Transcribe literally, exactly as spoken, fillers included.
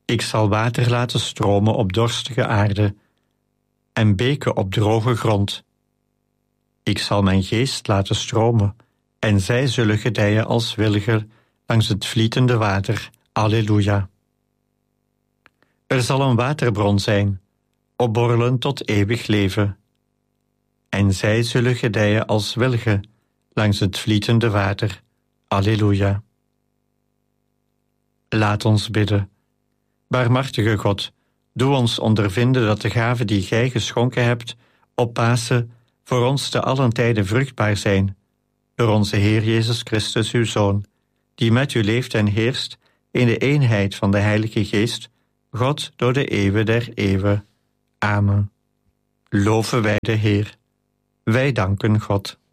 Ik zal water laten stromen op dorstige aarde en beken op droge grond. Ik zal mijn geest laten stromen en zij zullen gedijen als wilgen langs het vlietende water. Alleluia. Er zal een waterbron zijn, opborrelen tot eeuwig leven. En zij zullen gedijen als wilgen langs het vlietende water. Alleluia. Laat ons bidden. Barmhartige God, doe ons ondervinden dat de gaven die Gij geschonken hebt op Pasen voor ons te allen tijden vruchtbaar zijn, door onze Heer Jezus Christus, uw Zoon, die met u leeft en heerst in de eenheid van de Heilige Geest, God door de eeuwen der eeuwen. Amen. Loven wij de Heer. Wij danken God.